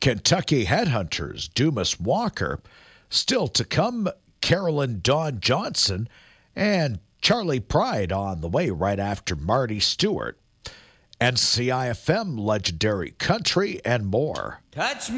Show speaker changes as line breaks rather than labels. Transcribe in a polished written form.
Kentucky Headhunters, Dumas Walker. Still to come, Carolyn Dawn Johnson and Charlie Pride on the way right after Marty Stewart. NCIFM, Legendary Country, and more.
Touch